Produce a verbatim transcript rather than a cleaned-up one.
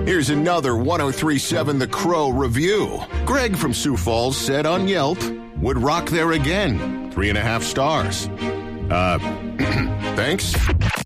Here's another one oh three point seven The Crow review. Greg from Sioux Falls said on Yelp, would rock there again. Three and a half stars. Uh, thanks.